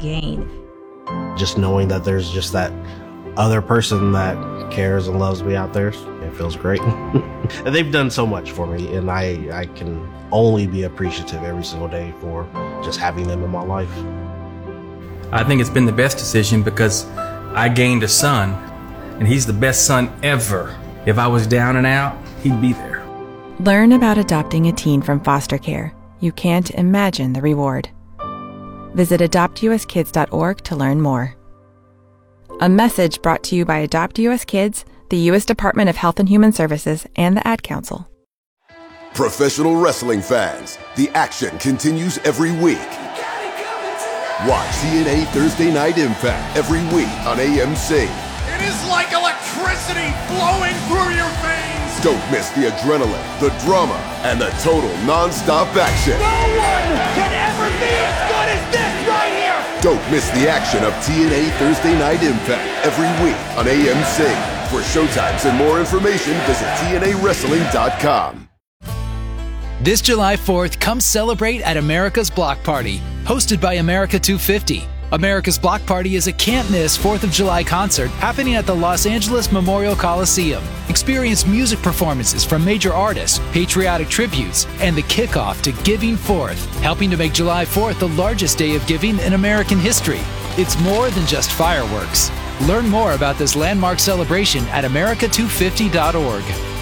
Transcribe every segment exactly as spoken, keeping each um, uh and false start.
gain. Just knowing that there's just that other person that cares and loves me out there, it feels great. And they've done so much for me, and I, I can only be appreciative every single day for just having them in my life. I think it's been the best decision because I gained a son, and he's the best son ever. If I was down and out, he'd be there. Learn about adopting a teen from foster care. You can't imagine the reward. Visit adopt u s kids dot org to learn more. A message brought to you by Adopt U S Kids, the U S Department of Health and Human Services, and the Ad Council. Professional wrestling fans, the action continues every week. Watch T N A Thursday Night Impact every week on A M C. It is like electricity flowing through your veins. Don't miss the adrenaline, the drama, and the total non-stop action. No one can ever be as good as this right here. Don't miss the action of T N A Thursday Night Impact every week on A M C. For showtimes and more information, visit T N A wrestling dot com. This July fourth, come celebrate at America's Block Party, hosted by America two fifty. America's Block Party is a can't-miss fourth of July concert happening at the Los Angeles Memorial Coliseum. Experience music performances from major artists, patriotic tributes, and the kickoff to Giving Fourth, helping to make July fourth the largest day of giving in American history. It's more than just fireworks. Learn more about this landmark celebration at America two fifty dot org.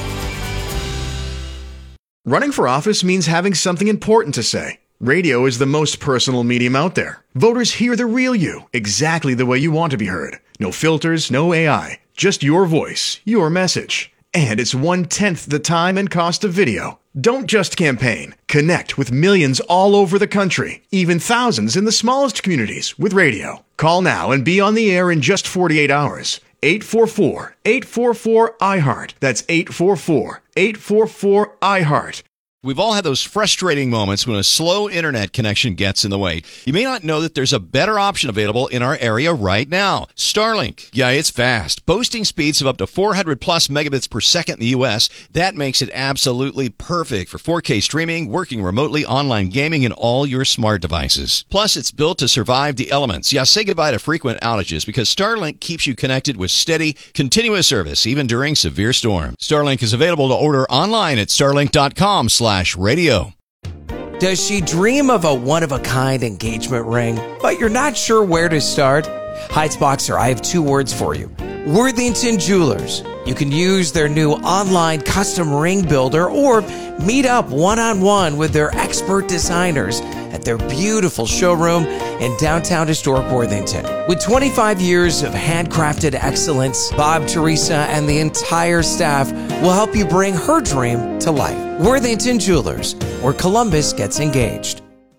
Running for office means having something important to say. Radio is the most personal medium out there. Voters hear the real you, exactly the way you want to be heard. No filters, no A I, just your voice, your message. And it's one-tenth the time and cost of video. Don't just campaign. Connect with millions all over the country, even thousands in the smallest communities with radio. Call now and be on the air in just forty-eight hours. eight four four, eight four four, I heart. That's eight four four, eight four four, I heart. We've all had those frustrating moments when a slow internet connection gets in the way. You may not know that there's a better option available in our area right now. Starlink. Yeah, it's fast. Boasting speeds of up to four hundred plus megabits per second in the U S. That makes it absolutely perfect for four K streaming, working remotely, online gaming, and all your smart devices. Plus, it's built to survive the elements. Yeah, say goodbye to frequent outages because Starlink keeps you connected with steady, continuous service, even during severe storms. Starlink is available to order online at starlink dot com slash radio. Does she dream of a one-of-a-kind engagement ring, but you're not sure where to start? Heights Boxer, I have two words for you. Worthington Jewelers. You can use their new online custom ring builder or meet up one-on-one with their expert designers at their beautiful showroom in downtown historic Worthington. With twenty-five years of handcrafted excellence, Bob, Teresa, and the entire staff will help you bring her dream to life. Worthington Jewelers, where Columbus gets engaged.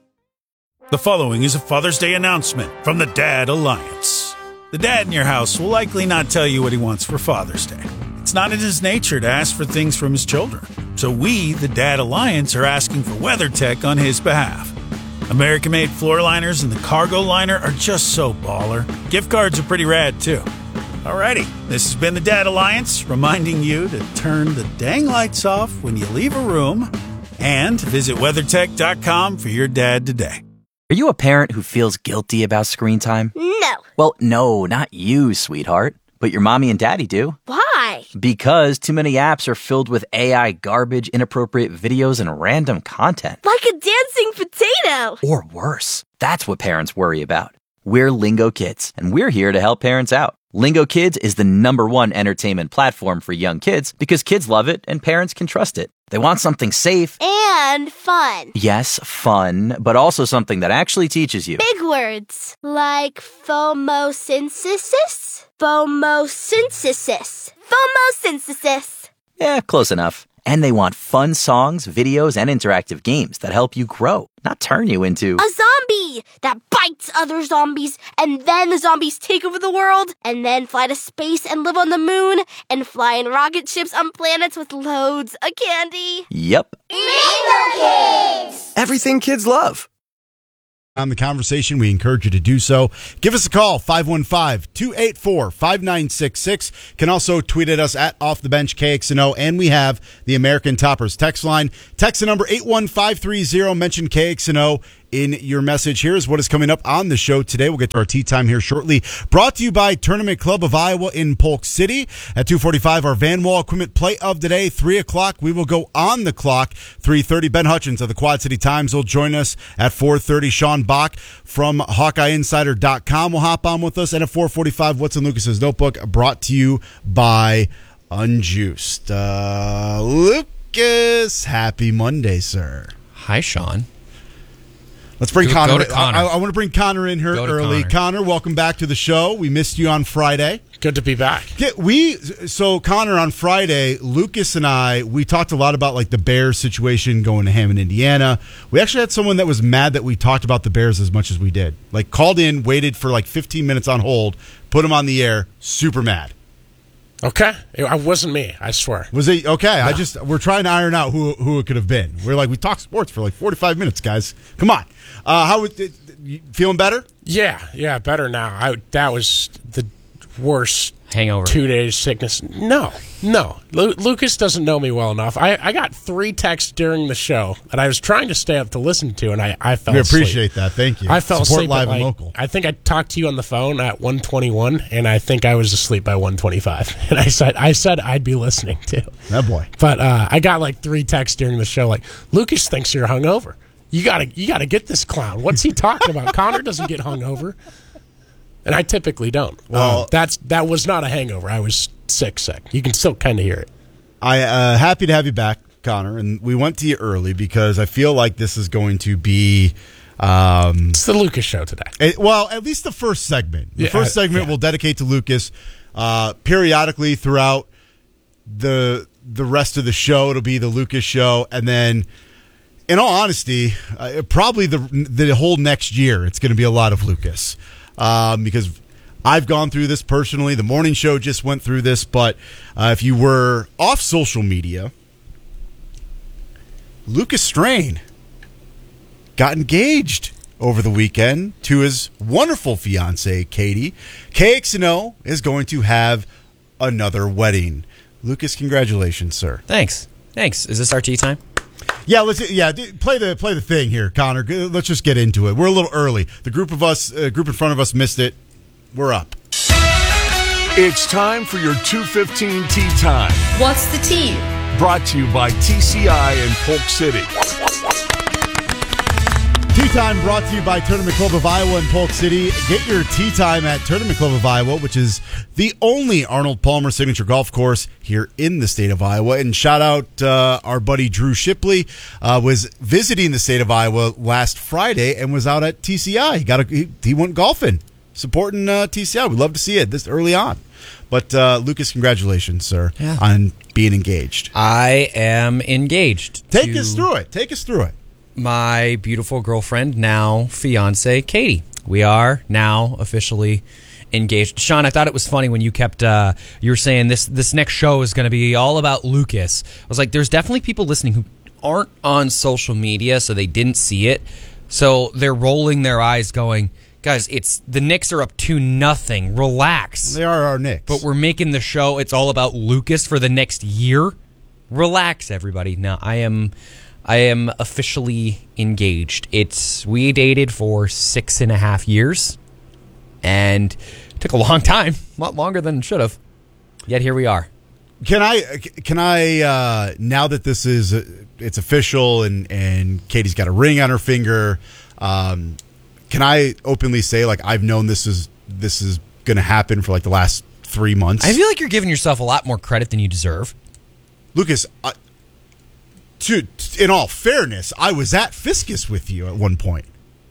The following is a Father's Day announcement from the Dad Alliance. The dad in your house will likely not tell you what he wants for Father's Day. It's not in his nature to ask for things from his children. So we, the Dad Alliance, are asking for WeatherTech on his behalf. American-made floor liners and the cargo liner are just so baller. Gift cards are pretty rad, too. Alrighty, this has been the Dad Alliance, reminding you to turn the dang lights off when you leave a room and visit weathertech dot com for your dad today. Are you a parent who feels guilty about screen time? No. Well, no, not you, sweetheart. But your mommy and daddy do. Why? Because too many apps are filled with A I garbage, inappropriate videos, and random content. Like a dancing potato. Or worse. That's what parents worry about. We're Lingo Kids, and we're here to help parents out. Lingo Kids is the number one entertainment platform for young kids because kids love it and parents can trust it. They want something safe. And fun. Yes, fun, but also something that actually teaches you. Big words like phomosynthesis, phomosynthesis, phomosynthesis. Yeah, close enough. And they want fun songs, videos, and interactive games that help you grow, not turn you into a zombie that bites other zombies, and then the zombies take over the world, and then fly to space and live on the moon, and fly in rocket ships on planets with loads of candy. Yep. Lingo Kids! Everything kids love. On the conversation, we encourage you to do so. Give us a call, five one five, two eight four, five nine six six. Can also tweet at us at Off the Bench K X N O, and we have the American Toppers text line. Text the number eight one five three zero, mention K X N O in your message. Here's what is coming up on the show today. We'll get to our tea time here shortly. Brought to you by Tournament Club of Iowa in Polk City. At two forty-five, our Van Wall Equipment play of the day. three o'clock, we will go on the clock. three thirty, Ben Hutchins of the Quad City Times will join us. At four thirty, Sean Bach from Hawkeye Insider dot com will hop on with us. And at four forty-five, What's in Lucas's Notebook, brought to you by Unjuiced. Uh, Lucas, happy Monday, sir. Hi, Sean. Let's bring go, Connor. Go to Connor. I, I want to bring Connor in here early. Connor. Connor, welcome back to the show. We missed you on Friday. Good to be back. Yeah, we so Connor, on Friday, Lucas and I, we talked a lot about like the Bears situation going to Hammond, Indiana. We actually had someone that was mad that we talked about the Bears as much as we did. Like called in, waited for like fifteen minutes on hold, put him on the air, super mad. Okay, it wasn't me. I swear. Was it okay? No. I just we're trying to iron out who who it could have been. We're like we talked sports for like forty-five minutes, guys. Come on. Uh, how was it, you feeling better? Yeah, yeah, better now. I that was the worst hangover. Two days sickness. No, no. Lu- Lucas doesn't know me well enough. I, I got three texts during the show that I was trying to stay up to listen to, and I, I fell we asleep. We appreciate that. Thank you. I fell Support asleep live at like, and local. I think I talked to you on the phone at one twenty-one, and I think I was asleep by one twenty-five. And I said I said I'd be listening too. Oh boy. But uh, I got like three texts during the show like, Lucas thinks you're hungover. You gotta you gotta get this clown. What's he talking about? Connor doesn't get hungover. And I typically don't. Well, um, that's that was not a hangover. I was sick, sick. You can still kind of hear it. I uh, happy to have you back, Connor. And we went to you early because I feel like this is going to be. Um, it's the Lucas show today. It, well, at least the first segment. The yeah, first segment yeah. we'll dedicate to Lucas. Uh, periodically throughout the the rest of the show, it'll be the Lucas show, and then. In all honesty, uh, probably the the whole next year, it's going to be a lot of Lucas. Um, because I've gone through this personally. The morning show just went through this. But uh, if you were off social media, Lucas Strain got engaged over the weekend to his wonderful fiancée, Katie. K X N O is going to have another wedding. Lucas, congratulations, sir. Thanks. Thanks. Is this our tea time? Yeah, let's yeah play the play the thing here, Connor. Let's just get into it. We're a little early. The group of us, uh, group in front of us, missed it. We're up. It's time for your two fifteen tea time. What's the tea? Brought to you by T C I in Polk City. Tea time brought to you by Tournament Club of Iowa in Polk City. Get your tea time at Tournament Club of Iowa, which is the only Arnold Palmer signature golf course here in the state of Iowa. And shout out uh, our buddy Drew Shipley, uh, was visiting the state of Iowa last Friday and was out at T C I. He got a, he, he went golfing, supporting uh, T C I. We'd love to see it this early on. But uh, Lucas, congratulations, sir, yeah. on being engaged. I am engaged. Take us through it. Take us through it. My beautiful girlfriend, now fiance, Katie. We are now officially engaged. Sean, I thought it was funny when you kept, uh, you were saying this this next show is going to be all about Lucas. I was like, there's definitely people listening who aren't on social media, so they didn't see it. So they're rolling their eyes going, guys, it's the Knicks are up two nothing. Relax. They are our Knicks. But we're making the show, it's all about Lucas for the next year. Relax, everybody. Now, I am... I am officially engaged. It's we dated for six and a half years, and it took a long time, a lot longer than it should have. Yet here we are. Can I? Can I? Uh, now that this is uh, it's official, and and Katie's got a ring on her finger. Um, can I openly say, like, I've known this is this is going to happen for like the last three months? I feel like you're giving yourself a lot more credit than you deserve, Lucas. I, To, in all fairness, I was at Fiscus with you at one point.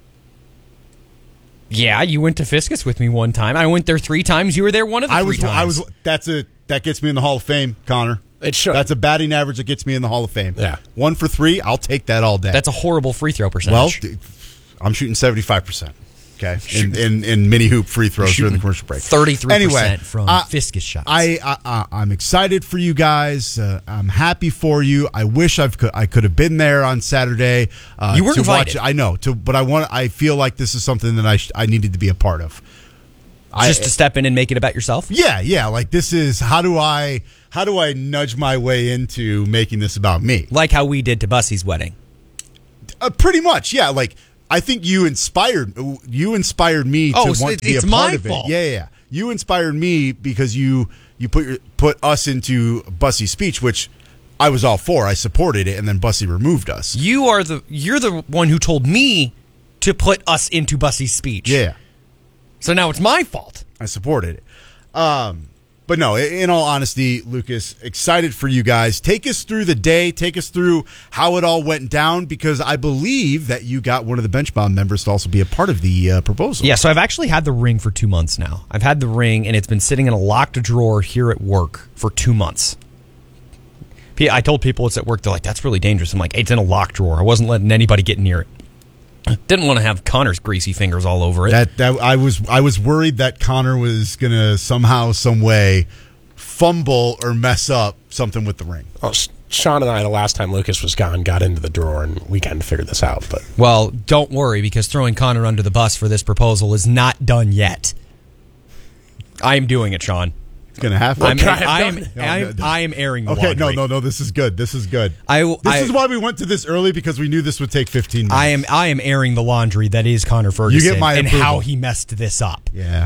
Yeah, you went to Fiscus with me one time. I went there three times. You were there one of the I three was, times. I was. That's a that gets me in the Hall of Fame, Connor. It should. That's a batting average that gets me in the Hall of Fame. Yeah, one for three. I'll take that all day. That's a horrible free throw percentage. Well, I'm shooting seventy-five percent. Okay, in, in in mini hoop free throws during the commercial break. Thirty-three anyway, percent from uh, Fiscus shots. I, I I'm excited for you guys. Uh, I'm happy for you. I wish I've could, I could have been there on Saturday. Uh, you were to invited. Watch, I know, to, but I want. I feel like this is something that I sh- I needed to be a part of. Just I, to step in and make it about yourself. Yeah, yeah. Like this is how do I how do I nudge my way into making this about me? Like how we did to Bussey's wedding. Uh, pretty much, yeah. Like. I think you inspired you inspired me to Oh, want so to it's- be a it's part my of it. fault. Yeah, yeah, yeah. You inspired me because you you put your, put us into Bussy's speech, which I was all for. I supported it, and then Bussy removed us. You are the you're the one who told me to put us into Bussy's speech. Yeah. So now it's my fault. I supported it. Um, but no, in all honesty, Lucas, excited for you guys. Take us through the day. Take us through how it all went down, because I believe that you got one of the Bench Bomb members to also be a part of the uh, proposal. Yeah, so I've actually had the ring for two months now. I've had the ring, and it's been sitting in a locked drawer here at work for two months. I told people it's at work. They're like, that's really dangerous. I'm like, it's in a locked drawer. I wasn't letting anybody get near it. Didn't want to have Connor's greasy fingers all over it. That that I was I was worried that Connor was gonna somehow, some way, fumble or mess up something with the ring. Well, Sean and I, the last time Lucas was gone, got into the drawer and we kind of figured this out. But well, don't worry, because throwing Connor under the bus for this proposal is not done yet. I am doing it, Sean. It's gonna happen. I'm, Okay. I am. No, I no, am, no. I am airing the Okay, laundry. no, no, no. This is good. This is good. I, this I, is why we went to this early, because we knew this would take fifteen minutes. I am. I am airing the laundry that is Connor Ferguson. You get my and approval. how he messed this up. Yeah.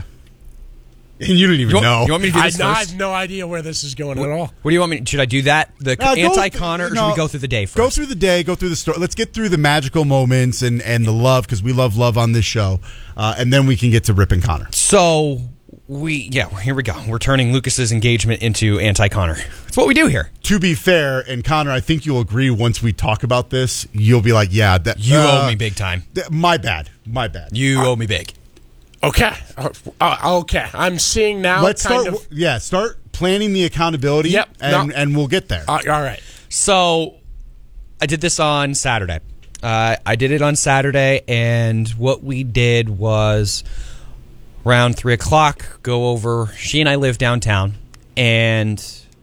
And you didn't even You want, know. you want me to do I, this I first? have no idea where this is going What, at all. what do you want me? Should I do that? The Uh, go anti-Connor, th- or no, should we go through the day first? Go through the day. Go through the story. Let's get through the magical moments and, and the love, because we love love on this show, uh, and then we can get to Rip and Connor. So we, yeah, here we go. We're turning Lucas's engagement into anti-Connor. That's what we do here. To be fair, and Connor, I think you'll agree once we talk about this, you'll be like, yeah, that You uh, owe me big time. th- my bad. My bad. You owe me big. Okay. Uh, uh, okay. I'm seeing now. Let's kind start. of, Yeah, start planning the accountability. Yep, and no. and we'll get there. Uh, all right. So I did this on Saturday. Uh, I did it on Saturday, and what we did was around three o'clock, go over. She and I live downtown, and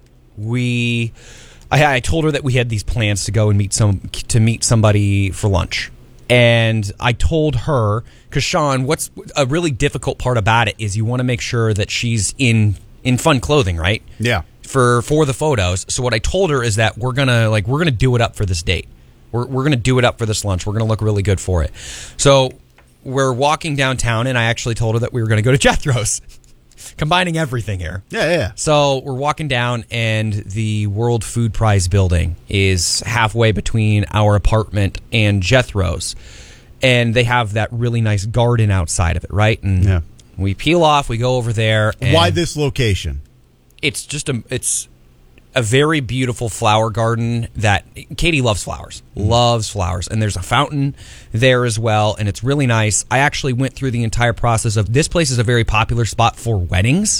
we. I, I told her that we had these plans to go and meet some to meet somebody for lunch. And I told her, because Sean, what's a really difficult part about it is you want to make sure that she's in in fun clothing, right? Yeah. For for the photos. So what I told her is that we're gonna like we're gonna do it up for this date. We're we're gonna do it up for this lunch. We're gonna look really good for it. So we're walking downtown, and I actually told her that we were gonna go to Jethro's. Combining everything here. Yeah, yeah. So we're walking down, and the World Food Prize building is halfway between our apartment and Jethro's. And they have that really nice garden outside of it, right? And Yeah. we peel off, we go over there. And Why this location? It's just a it's a very beautiful flower garden that Katie loves flowers. Loves flowers. And there's a fountain there as well, and it's really nice. I actually went through the entire process of this place is a very popular spot for weddings,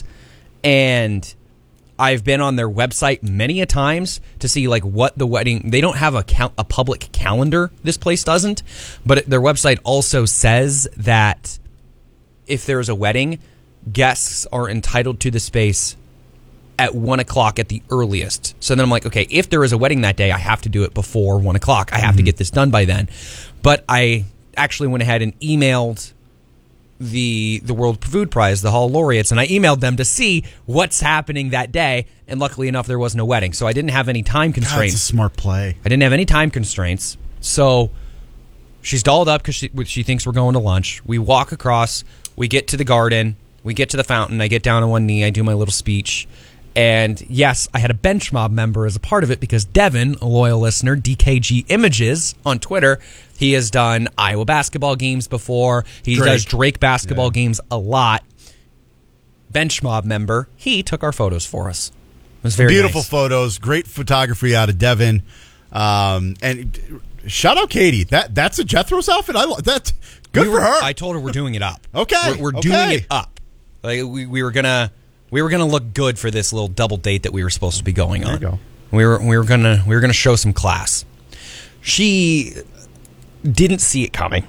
and I've been on their website many a times to see like what the wedding. They don't have a cal- a public calendar. This place doesn't, but it, their website also says that if there is a wedding, guests are entitled to the space at one o'clock at the earliest. So then I'm like, okay, if there is a wedding that day, I have to do it before one o'clock. I have Mm-hmm. to get this done by then. But I actually went ahead and emailed the the World Food Prize, the Hall laureates, and I emailed them to see what's happening that day. And luckily enough, there wasn't a wedding, so I didn't have any time God, constraints. it's a smart play. I didn't have any time constraints. So she's dolled up because she, she thinks we're going to lunch. We walk across. We get to the garden. We get to the fountain. I get down on one knee. I do my little speech. And yes, I had a Bench Mob member as a part of it because Devin, a loyal listener, D K G Images on Twitter, he has done Iowa basketball games before. He Drake. does Drake basketball Yeah. games a lot. Bench Mob member, he took our photos for us. It was very Beautiful nice. photos, great photography out of Devin, um, and shout out Katie. That that's a Jethro's outfit. I lo- that good We for were- her. I told her we're doing it up. Okay, we're, we're okay. doing it up. Like we, we were gonna we were gonna look good for this little double date that we were supposed to be going There on. you go. We were we were gonna we were gonna show some class. She didn't see it coming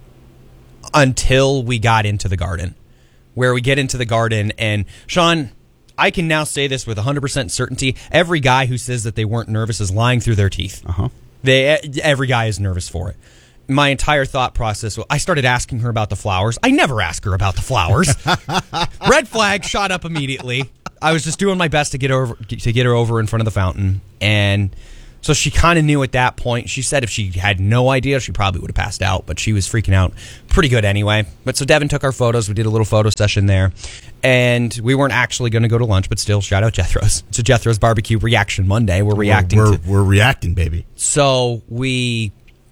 until we got into the garden, where we get into the garden and Sean. I can now say this with one hundred percent certainty. Every guy who says that they weren't nervous is lying through their teeth. Uh-huh. They every guy is nervous for it. My entire thought process, I started asking her about the flowers. I never ask her about the flowers. Red flag shot up immediately. I was just doing my best to get over to get her over in front of the fountain, and So she kind of knew at that point. She said if she had no idea, she probably would have passed out, but she was freaking out pretty good anyway. But so Devin took our photos. We did a little photo session there. And we weren't actually going to go to lunch, but still, shout out Jethro's. It's a Jethro's Barbecue Reaction Monday. We're reacting We're, we're, to... we're reacting, baby. So we...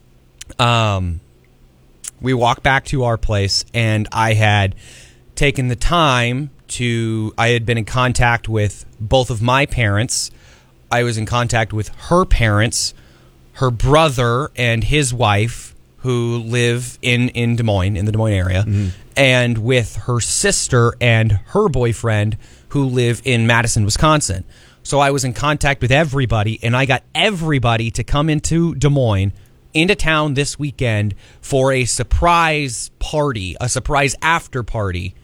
um, we walked back to our place, and I had taken the time to... I had been in contact with both of my parents. I was in contact with her parents, her brother, and his wife, who live in, in Des Moines, in the Des Moines area, mm-hmm. and with her sister and her boyfriend, who live in Madison, Wisconsin. So I was in contact with everybody, and I got everybody to come into Des Moines, into town this weekend for a surprise party, a surprise after party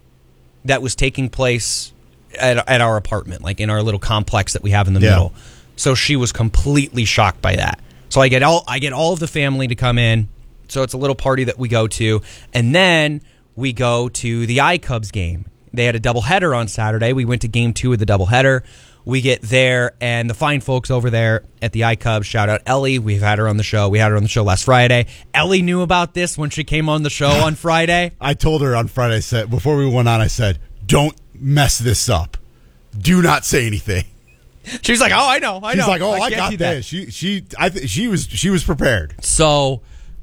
that was taking place at, at our apartment, like in our little complex that we have in the yeah. middle. So she was completely shocked by that. So I get all I get all of the family to come in. So it's a little party that we go to, and then we go to the iCubs game. They had a doubleheader on Saturday. We went to game two of the doubleheader. We get there, and the fine folks over there at the iCubs, shout out Ellie. We've had her on the show. We had her on the show last Friday. Ellie knew about this when she came on the show on Friday. I told her on Friday, I said, before we went on, I said, don't mess this up. Do not say anything. She was like, "Oh, I know, I She's know." She's like, "Oh, I, I got that. this." She, she, I, th- she was, she was prepared. So,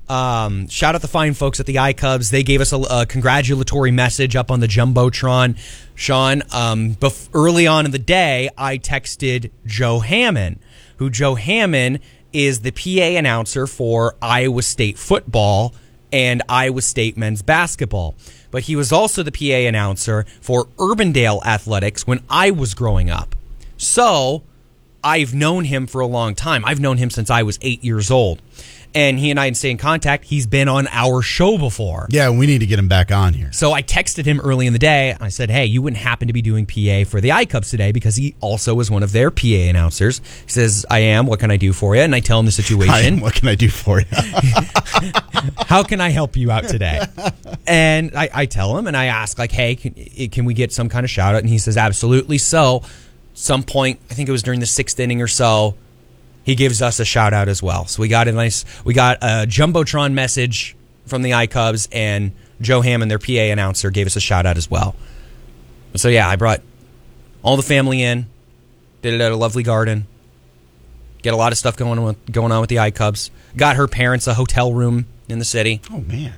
um, shout out the fine folks at the iCubs. They gave us a, a congratulatory message up on the jumbotron. Sean, um, bef- early on in the day, I texted Joe Hammond, who Joe Hammond is the P A announcer for Iowa State football and Iowa State men's basketball. But he was also the P A announcer for Urbandale Athletics when I was growing up. So I've known him for a long time. I've known him since I was eight years old. And he and I stay in contact. He's been on our show before. Yeah, we need to get him back on here. So I texted him early in the day. I said, hey, you wouldn't happen to be doing P A for the iCubs today, because he also is one of their P A announcers. He says, I am. What can I do for you? And I tell him the situation. I am. What can I do for you? How can I help you out today? And I, I tell him, and I ask, like, hey, can, can we get some kind of shout out? And he says, absolutely. So some point, I think it was during the sixth inning or so, he gives us a shout out as well. So we got a nice, we got a jumbotron message from the iCubs, and Joe Hammond, their P A announcer, gave us a shout out as well. So yeah, I brought all the family in, did it at a lovely garden. Get a lot of stuff going on with, going on with the iCubs. Got her parents a hotel room in the city. Oh man,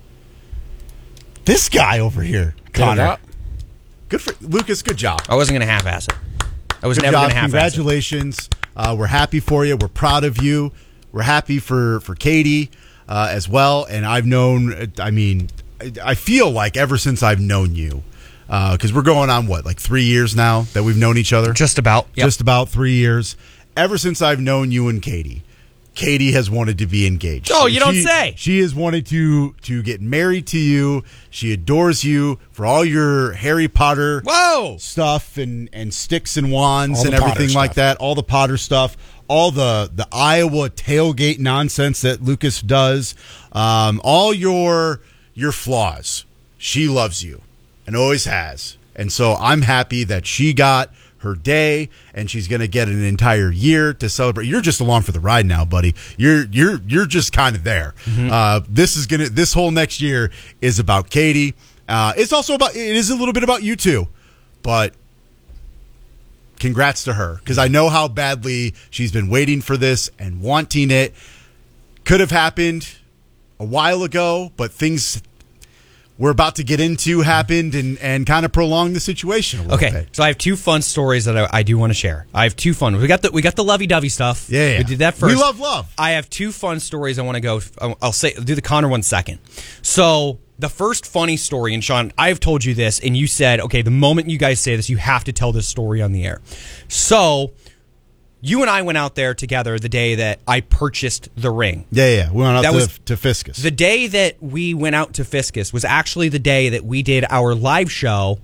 this guy over here, Connor. Good for Lucas. Good job. I wasn't going to half-ass it. I was good never going to half-ass it. Congratulations. Uh, we're happy for you. We're proud of you. We're happy for, for Katie uh, as well. And I've known, I mean, I feel like ever since I've known you, because uh, we're going on, what, like three years now that we've known each other? Just about. Yep. Just about three years. Ever since I've known you and Katie, Katie has wanted to be engaged. Oh, you don't she, say. She has wanted to to get married to you. She adores you for all your Harry Potter Whoa! stuff and, and sticks and wands All and the everything Potter like stuff. that. All the Potter stuff. All the, the Iowa tailgate nonsense that Lucas does. Um, all your your flaws. She loves you and always has. And so I'm happy that she got her day, and she's going to get an entire year to celebrate. You're just along for the ride now, buddy. You're you're you're just kind of there. Mm-hmm. Uh, this is gonna this whole next year is about Katie. Uh, it's also about it is a little bit about you too, but congrats to her, because I know how badly she's been waiting for this and wanting it. Could have happened a while ago, but things we're about to get into happened and, and kind of prolong the situation a little okay, bit. so I have two fun stories that I, I do want to share. I have two fun. We got the we got the lovey-dovey stuff. Yeah, yeah. We did that first. We love love. I have two fun stories I want to go. I'll say I'll do the Connor one second. So the first funny story, and Sean, I've told you this, and you said, okay, the moment you guys say this, you have to tell this story on the air. So you and I went out there together the day that I purchased the ring. Yeah, yeah. We went out that to, was, to Fiscus. The day that we went out to Fiscus was actually the day that we did our live show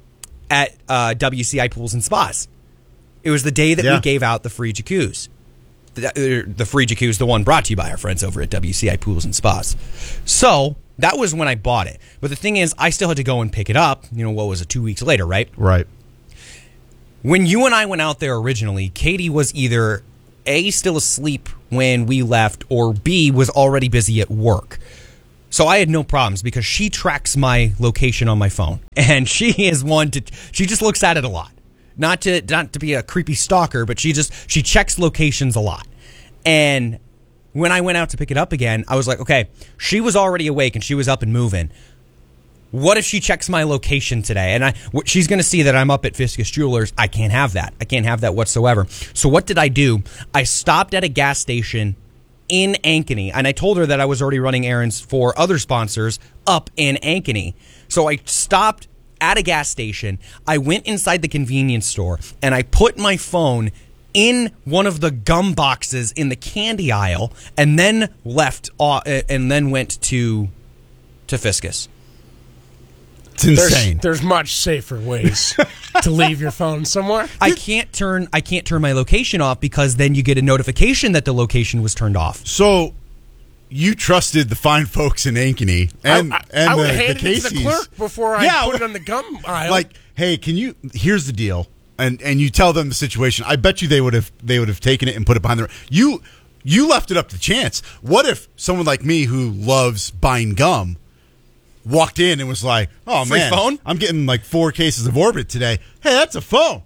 at uh, W C I Pools and Spas. It was the day that Yeah. we gave out the free jacuzzi. The, the free jacuzzi, the one brought to you by our friends over at W C I Pools and Spas. So that was when I bought it. But the thing is, I still had to go and pick it up. You know, what was it, two weeks later, right? Right. When you and I went out there originally, Katie was either A, still asleep when we left, or B, was already busy at work. So I had no problems because she tracks my location on my phone. And she is one to, she just looks at it a lot. Not to not to be a creepy stalker, but she just, she checks locations a lot. And when I went out to pick it up again, I was like, okay, she was already awake and she was up and moving. What if she checks my location today? And I, she's going to see that I'm up at Fiskus Jewelers. I can't have that. I can't have that whatsoever. So what did I do? I stopped at a gas station in Ankeny, and I told her that I was already running errands for other sponsors up in Ankeny. So I stopped at a gas station. I went inside the convenience store, and I put my phone in one of the gum boxes in the candy aisle, and then left, uh, and then went to to Fiskus. It's insane. There's, there's much safer ways to leave your phone somewhere. I can't turn I can't turn my location off because then you get a notification that the location was turned off. So you trusted the fine folks in Ankeny and I, I, and I would the, hand the it to the Caseys. clerk before I Yeah, put it on the gum aisle. Like, hey, can you? Here's the deal, and and you tell them the situation. I bet you they would have they would have taken it and put it behind the. You you left it up to chance. What if someone like me who loves buying gum walked in and was like, "Oh Free man, phone? I'm getting like four cases of Orbit today. Hey, that's a phone."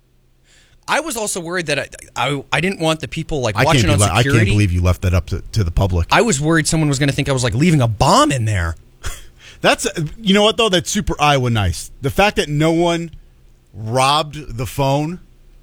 I was also worried that I I, I didn't want the people like I watching can't, on be, I security. can't believe you left that up to, to the public. I was worried someone was going to think I was like leaving a bomb in there. That's you know what though, that's super Iowa nice. The fact that no one robbed the phone.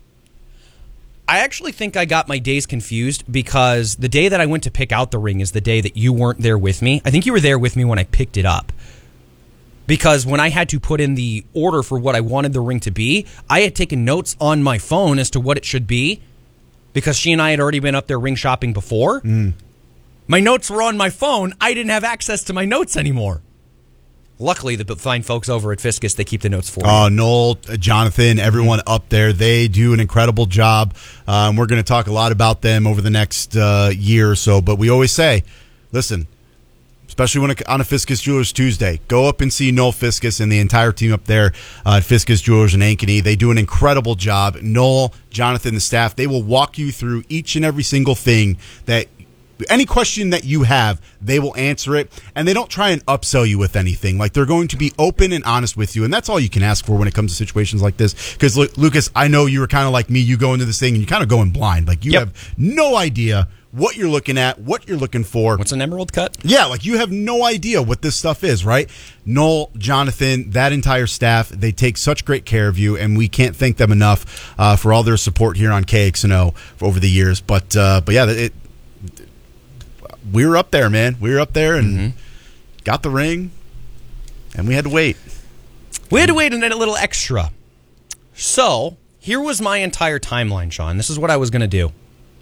I actually think I got my days confused because the day that I went to pick out the ring is the day that you weren't there with me. I think you were there with me when I picked it up. Because when I had to put in the order for what I wanted the ring to be, I had taken notes on my phone as to what it should be because she and I had already been up there ring shopping before. Mm. My notes were on my phone. I didn't have access to my notes anymore. Luckily, the fine folks over at Fiskus, they keep the notes for Uh, me. Noel, uh, Jonathan, everyone up there, they do an incredible job. Um, we're going to talk a lot about them over the next uh, year or so, but we always say, listen, especially when it, on a Fiskus Jewelers Tuesday, go up and see Noel Fiskus and the entire team up there uh, at Fiskus Jewelers in Ankeny. They do an incredible job. Noel, Jonathan, the staff, they will walk you through each and every single thing that any question that you have, they will answer it, and they don't try and upsell you with anything. Like, they're going to be open and honest with you, and that's all you can ask for when it comes to situations like this. Because, Lucas, I know you were kind of like me. You go into this thing, and you kind of go in blind. Like, you Yep. have no idea what you're looking at, what you're looking for. What's an emerald cut? Yeah, like, you have no idea what this stuff is, right? Noel, Jonathan, that entire staff, they take such great care of you, and we can't thank them enough uh, for all their support here on K X N O over the years. But, uh, but yeah, it we were up there, man. We were up there and mm-hmm. got the ring, and we had to wait. We had to wait and then a little extra. So, here was my entire timeline, Sean. This is what I was going to do.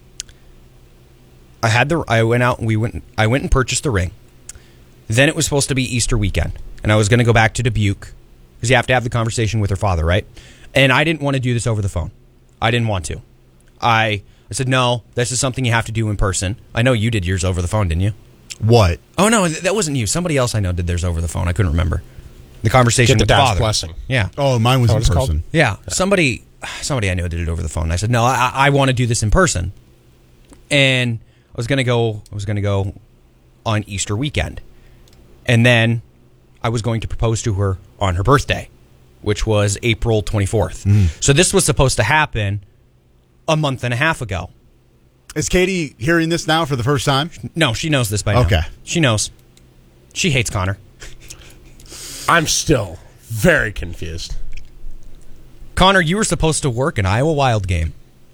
I had the I went out and we went I went and purchased the ring. Then it was supposed to be Easter weekend, and I was going to go back to Dubuque because you have to have the conversation with her father, right? And I didn't want to do this over the phone. I didn't want to. I I said, no, this is something you have to do in person. I know you did yours over the phone, didn't you? What? Oh, no, that wasn't you. Somebody else I know did theirs over the phone. I couldn't remember. The conversation Get the with the dad's father. blessing. Yeah. Oh, mine was in person. Yeah. Somebody somebody I know did it over the phone. I said, no, I, I want to do this in person. And I was going to go I was going to go on Easter weekend. And then I was going to propose to her on her birthday, which was April twenty-fourth. Mm. So this was supposed to happen a month and a half ago. Is Katie hearing this now for the first time? No, she knows this by now. Okay. She knows. She hates Connor. I'm still very confused. Connor, you were supposed to work an Iowa Wild game.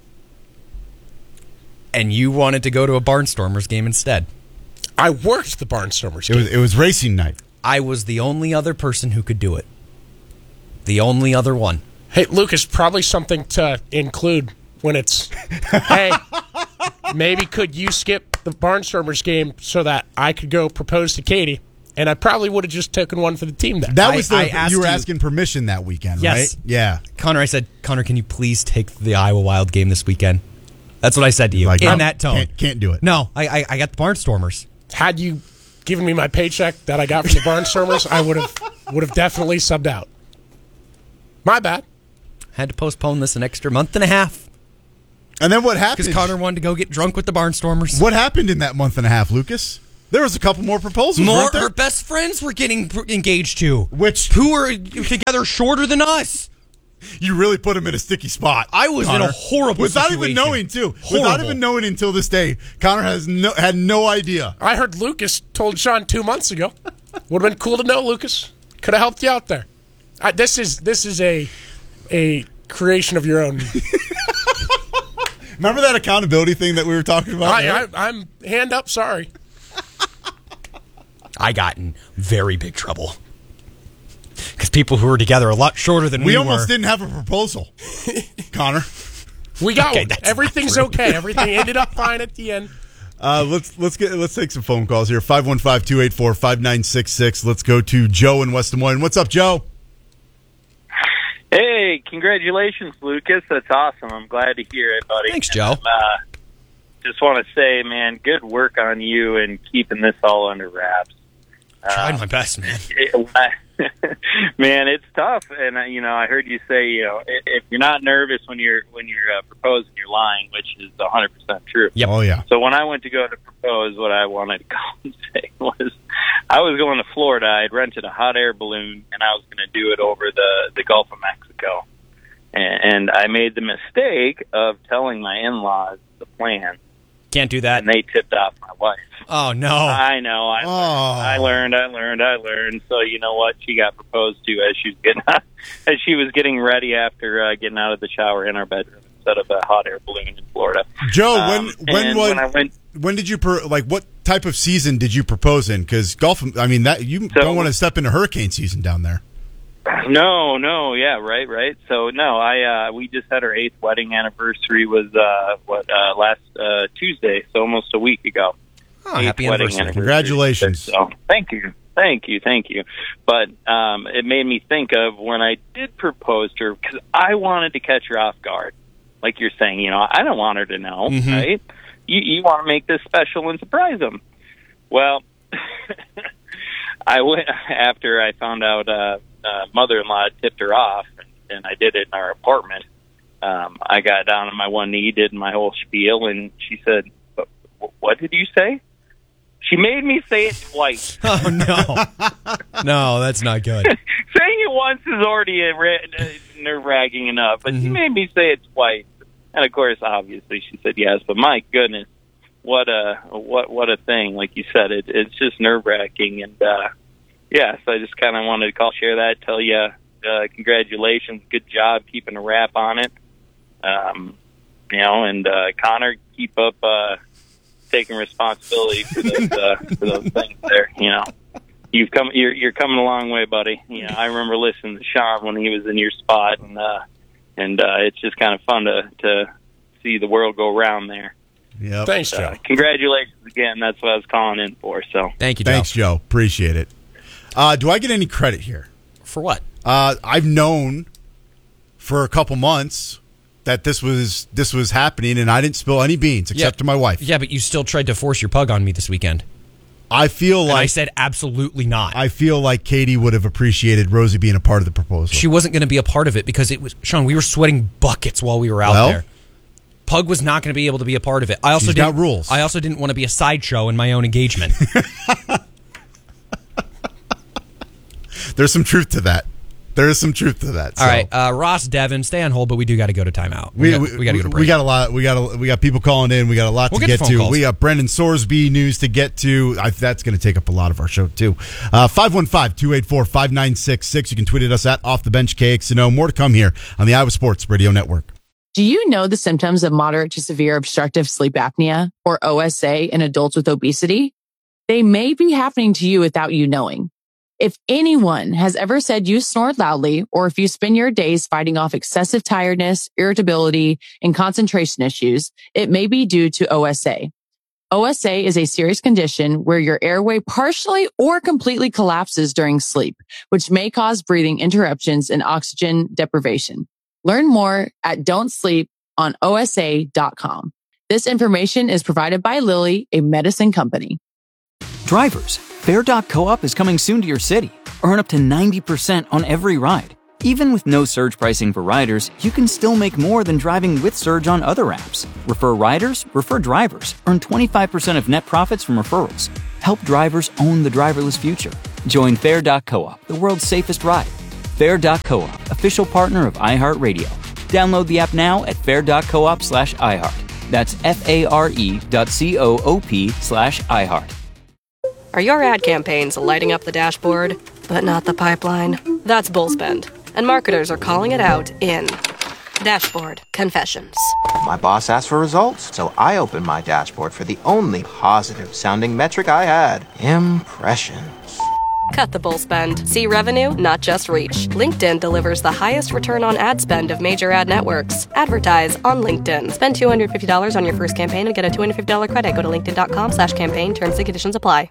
And you wanted to go to a Barnstormers game instead. I worked the Barnstormers It game. was it was racing night. I was the only other person who could do it. The only other one. Hey, Lucas, probably something to include when it's, hey, maybe could you skip the Barnstormers game so that I could go propose to Katie? And I probably would have just taken one for the team then. That I- was the I asked you were you- asking permission that weekend, Yes. right? Yeah. Connor, I said, Connor, can you please take the Iowa Wild game this weekend? That's what I said to you Like, in oh, that tone. Can't, can't do it. No, I, I I got the Barnstormers. Had you given me my paycheck that I got from the Barnstormers, I would have would have definitely subbed out. My bad. Had to postpone this an extra month and a half. And then what happened? Because Connor wanted to go get drunk with the Barnstormers. What happened in that month and a half, Lucas? There was a couple more proposals. More weren't there? her best friends were getting pr- engaged to. Which who were together shorter than us. You really put him in a sticky spot. I was Connor. in a horrible Without situation. even knowing, too. Horrible. Without even knowing until this day. Connor has no had no idea. I heard Lucas told Sean two months ago. Would have been cool to know, Lucas. Could have helped you out there. I, this is this is a a creation of your own. Remember that accountability thing that we were talking about? I, I, I'm hand up. Sorry. I got in very big trouble. Because people who were together a lot shorter than we, we were. almost didn't have a proposal, Connor. We got Okay, one. that's Everything's not true. okay. Everything ended up fine at the end. Uh, let's let's get let's take some phone calls here. five one five, two eight four, five nine six six. Let's go to Joe in West Des Moines. What's up, Joe? Hey, congratulations, Lucas. That's awesome. I'm glad to hear it, buddy. Thanks, Joe. And, uh, just want to say, man, good work on you and keeping this all under wraps. Tried Uh, my best, man. it- man, it's tough. And uh, you know, I heard you say, you know, i- if you're not nervous when you're when you're uh, proposing, you're lying, which is one hundred percent true. Yep. Oh yeah. So when I went to go to propose, what I wanted to call and say was, I was going to Florida. I had rented a hot air balloon, and I was going to do it over the the Gulf of Mexico. And, and I made the mistake of telling my in-laws the plan, Can't do that. and they tipped off my wife. Oh, no. I know. I, Oh. I learned. I learned. I learned. So you know what? She got proposed to as she was getting out, as she was getting ready after uh, getting out of the shower in our bedroom instead of a hot air balloon in Florida. Joe, Um, when when and was when I went, when did you per, like what type of season did you propose in? Because golf, I mean that you So- don't want to step into hurricane season down there. No, no, yeah, right, right. So no, I uh, we just had our eighth wedding anniversary was uh, what uh, last uh, Tuesday, so almost a week ago. Oh, Eighth happy wedding anniversary. Congratulations. So thank you, thank you, thank you. But um, it made me think of when I did propose to her because I wanted to catch her off guard, like you're saying. You know, I don't want her to know, Mhm. right? You you want to make this special and surprise them. Well, I went after I found out. Uh, Uh, mother-in-law tipped her off, and, and I did it in our apartment. Um, I got down on my one knee, did my whole spiel, and she said, "What did you say?" She made me say it twice. Oh, no. No, that's not good. Saying it once is already a re- uh, nerve-wracking enough, but she made me say it twice. And of course, obviously, she said yes. But my goodness, what a what what a thing! Like you said, it, it's just nerve-wracking, and uh, yeah, so I just kind of wanted to call, share that, tell you uh, congratulations, good job keeping a wrap on it. Um, you know, and uh, Connor, keep up uh, taking responsibility for those uh, for those things there. You know, you've come, you're you're coming a long way, buddy. You know, I remember listening to Sean when he was in your spot, and uh, and uh, it's just kind of fun to to see the world go round there. Yep. Thanks, Joe. Uh, congratulations again. That's what I was calling in for. So Thank you, Joe. Thanks, Joe. Appreciate it. Uh, do I get any credit here? For what? Uh, I've known for a couple months that this was this was happening, and I didn't spill any beans except Yeah. to my wife. Yeah, but you still tried to force your pug on me this weekend. I feel And like I said absolutely not. I feel like Katie would have appreciated Rosie being a part of the proposal. She wasn't going to be a part of it because it was Sean. We were sweating buckets while we were out Well, there. Pug was not going to be able to be a part of it. I also She's didn't, got rules. I also didn't want to be a sideshow in my own engagement. There's some truth to that. There is some truth to that. All so. right, uh, Ross, Devin, stay on hold, but we do got to go to timeout. We, got, we, got to go to break. We got a lot. We got a, we got people calling in. We got a lot We'll to get get, to phone to. calls. We got Brendan Sorsby news to get to. I, that's going to take up a lot of our show too. Uh, five one five, two eight four, five nine six six. You can tweet at us at Off the Bench K X N O. More to come here on the Iowa Sports Radio Network. Do you know the symptoms of moderate to severe obstructive sleep apnea, or O S A, in adults with obesity? They may be happening to you without you knowing. If anyone has ever said you snore loudly, or if you spend your days fighting off excessive tiredness, irritability, and concentration issues, it may be due to O S A. O S A is a serious condition where your airway partially or completely collapses during sleep, which may cause breathing interruptions and oxygen deprivation. Learn more at don't sleep on O S A dot com. This information is provided by Lilly, a medicine company. Drivers, Fair dot Co-op is coming soon to your city. Earn up to ninety percent on every ride. Even with no surge pricing for riders, you can still make more than driving with Surge on other apps. Refer riders, refer drivers. Earn twenty-five percent of net profits from referrals. Help drivers own the driverless future. Join Fair dot coop, the world's safest ride. Fair dot coop, official partner of iHeartRadio. Download the app now at fair dot coop slash iHeart. That's F-A-R-E dot C-O-O-P slash iHeart. Are your ad campaigns lighting up the dashboard, but not the pipeline? That's Bullspend. And marketers are calling it out in Dashboard Confessions. My boss asked for results, so I opened my dashboard for the only positive-sounding metric I had. Impressions. Cut the bull spend. See revenue, not just reach. LinkedIn delivers the highest return on ad spend of major ad networks. Advertise on LinkedIn. Spend two hundred fifty dollars on your first campaign and get a two hundred fifty dollars credit. Go to linkedin.com slash campaign. Terms and conditions apply.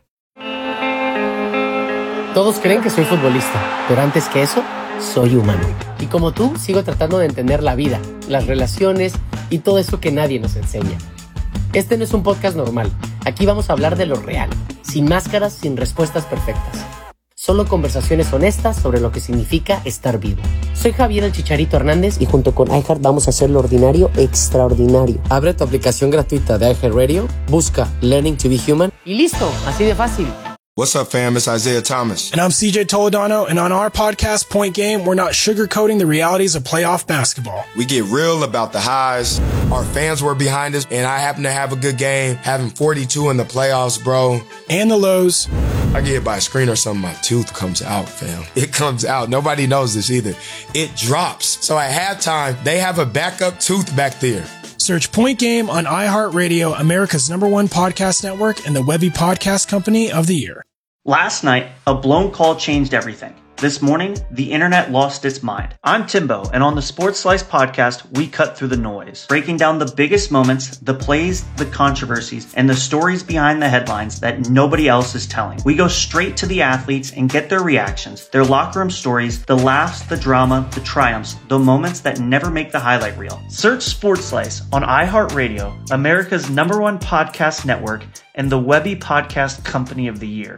Todos creen que soy futbolista, pero antes que eso, soy humano. Y como tú, sigo tratando de entender la vida, las relaciones y todo eso que nadie nos enseña. Este no es un podcast normal. Aquí vamos a hablar de lo real, sin máscaras, sin respuestas perfectas. Solo conversaciones honestas sobre lo que significa estar vivo. Soy Javier el Chicharito Hernández y junto con iHeart vamos a hacer lo ordinario extraordinario. Abre tu aplicación gratuita de iHeartRadio, busca Learning to be Human y listo, así de fácil. What's up, fam? It's Isaiah Thomas. And I'm C J Toledano, and on our podcast, Point Game, we're not sugarcoating the realities of playoff basketball. We get real about the highs. Our fans were behind us, and I happen to have a good game, having forty-two in the playoffs, bro. And the lows. I get hit by a screen or something, my tooth comes out, fam. It comes out. Nobody knows this either. It drops. So at halftime, they have a backup tooth back there. Search Point Game on iHeartRadio, America's number one podcast network, and the Webby Podcast Company of the Year. Last night, a blown call changed everything. This morning, the internet lost its mind. I'm Timbo, and on the Sports Slice podcast, we cut through the noise, breaking down the biggest moments, the plays, the controversies, and the stories behind the headlines that nobody else is telling. We go straight to the athletes and get their reactions, their locker room stories, the laughs, the drama, the triumphs, the moments that never make the highlight reel. Search Sports Slice on iHeartRadio, America's number one podcast network, and the Webby Podcast Company of the Year.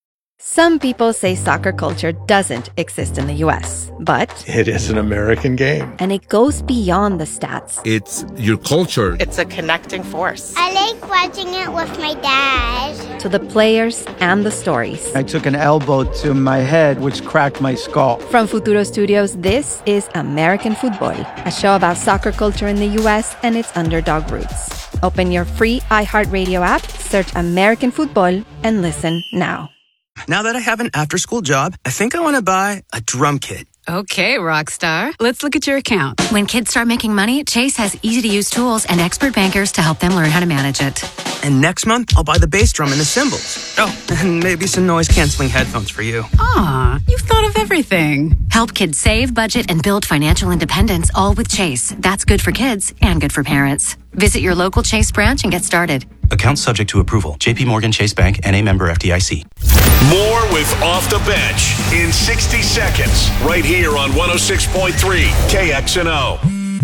Some people say soccer culture doesn't exist in the U S, but it is an American game. And it goes beyond the stats. It's your culture. It's a connecting force. I like watching it with my dad. To the players and the stories. I took an elbow to my head, which cracked my skull. From Futuro Studios, this is American Football, a show about soccer culture in the U S and its underdog roots. Open your free iHeartRadio app, search American Football, and listen now. Now that I have an after-school job, I think I want to buy a drum kit. Okay, Rockstar. Let's look at your account. When kids start making money, Chase has easy-to-use tools and expert bankers to help them learn how to manage it. And next month, I'll buy the bass drum and the cymbals. Oh, and maybe some noise-canceling headphones for you. Aw, you've thought of everything. Help kids save, budget, and build financial independence, all with Chase. That's good for kids and good for parents. Visit your local Chase branch and get started. Account subject to approval. J P Morgan Chase Bank, N A member F D I C. More with Off the Bench in sixty seconds, right here on one oh six point three K X N O.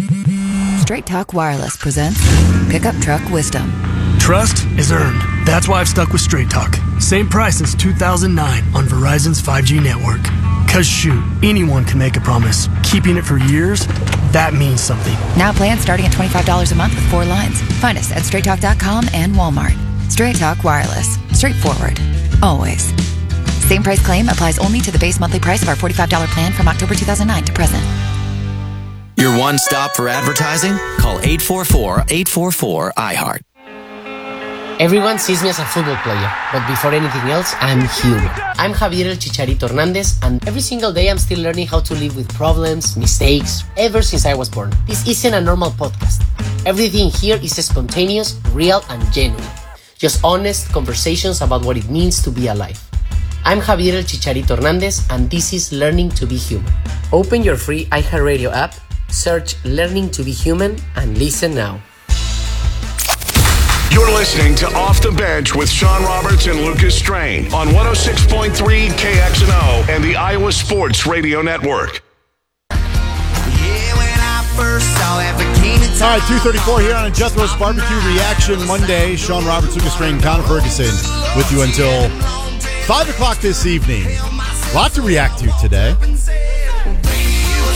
Straight Talk Wireless presents Pickup Truck Wisdom. Trust is earned. That's why I've stuck with Straight Talk. Same price since two thousand nine on Verizon's five G network. Cause shoot, anyone can make a promise. Keeping it for years, that means something. Now plans starting at twenty-five dollars a month with four lines. Find us at straight talk dot com and Walmart. Straight Talk Wireless. Straightforward. Always. Same price claim applies only to the base monthly price of our forty-five dollars plan from October two thousand nine to present. Your one stop for advertising? Call eight four four, eight four four, I heart. Everyone sees me as a football player, but before anything else, I'm human. I'm Javier el Chicharito Hernández, and every single day I'm still learning how to live with problems, mistakes, ever since I was born. This isn't a normal podcast. Everything here is spontaneous, real, and genuine. Just honest conversations about what it means to be alive. I'm Javier el Chicharito Hernández, and this is Learning to be Human. Open your free iHeartRadio app, search Learning to be Human, and listen now. You're listening to Off the Bench with Sean Roberts and Lucas Strain on one oh six point three K X N O and the Iowa Sports Radio Network. All right, two thirty-four here on a Just Roast Barbecue Reaction Monday. Sean Roberts, Lucas Strain, Connor Ferguson with you until five o'clock this evening. A lot to react to today.